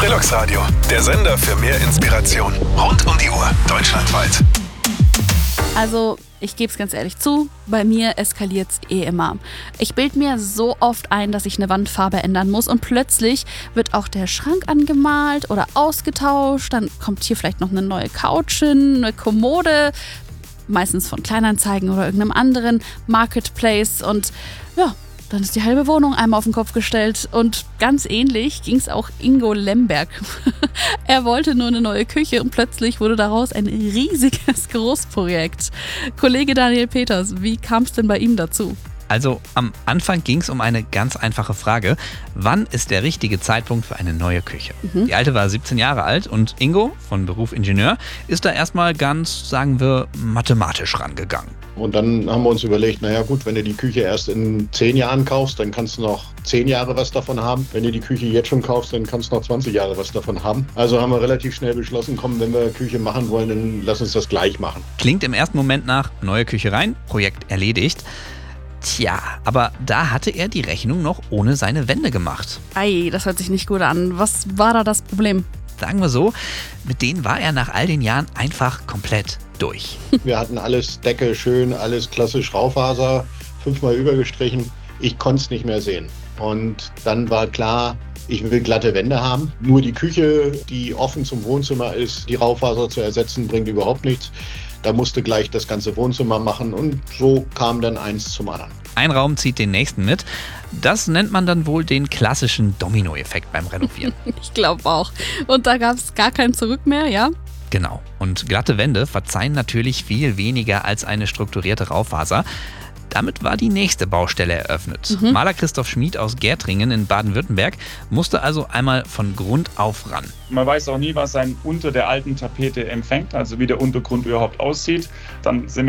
Trilux Radio, der Sender für mehr Inspiration. Rund um die Uhr, deutschlandweit. Also, ich gebe es ganz ehrlich zu, bei mir eskaliert es immer. Ich bilde mir so oft ein, dass ich eine Wandfarbe ändern muss und plötzlich wird auch der Schrank angemalt oder ausgetauscht. Dann kommt hier vielleicht noch eine neue Couch hin, eine Kommode, meistens von Kleinanzeigen oder irgendeinem anderen Marketplace und ja, dann ist die halbe Wohnung einmal auf den Kopf gestellt. Und ganz ähnlich ging es auch Ingo Lemberg. Er wollte nur eine neue Küche und plötzlich wurde daraus ein riesiges Großprojekt. Kollege Daniel Peters, wie kam es denn bei ihm dazu? Also am Anfang ging es um eine ganz einfache Frage. Wann ist der richtige Zeitpunkt für eine neue Küche? Die alte war 17 Jahre alt und Ingo, von Beruf Ingenieur, ist da erstmal ganz, sagen wir, mathematisch rangegangen. Und dann haben wir uns überlegt, naja gut, wenn du die Küche erst in 10 Jahren kaufst, dann kannst du noch 10 Jahre was davon haben. Wenn du die Küche jetzt schon kaufst, dann kannst du noch 20 Jahre was davon haben. Also haben wir relativ schnell beschlossen, komm, wenn wir Küche machen wollen, dann lass uns das gleich machen. Klingt im ersten Moment nach neue Küche rein, Projekt erledigt. Tja, aber da hatte er die Rechnung noch ohne seine Wände gemacht. Ei, das hört sich nicht gut an. Was war da das Problem? Sagen wir so, mit denen war er nach all den Jahren einfach komplett durch. Wir hatten alles Decke schön, alles klassisch Raufaser, 5-mal übergestrichen. Ich konnte es nicht mehr sehen. Und dann war klar, ich will glatte Wände haben. Nur die Küche, die offen zum Wohnzimmer ist, die Raufaser zu ersetzen, bringt überhaupt nichts. Da musste gleich das ganze Wohnzimmer machen und so kam dann eins zum anderen. Ein Raum zieht den nächsten mit. Das nennt man dann wohl den klassischen Domino-Effekt beim Renovieren. Ich glaube auch. Und da gab es gar kein Zurück mehr, ja? Genau. Und glatte Wände verzeihen natürlich viel weniger als eine strukturierte Raufaser. Damit war die nächste Baustelle eröffnet. Maler Christoph Schmid aus Gärtringen in Baden-Württemberg musste also einmal von Grund auf ran. Man weiß auch nie, was einen unter der alten Tapete empfängt, also wie der Untergrund überhaupt aussieht. Dann sind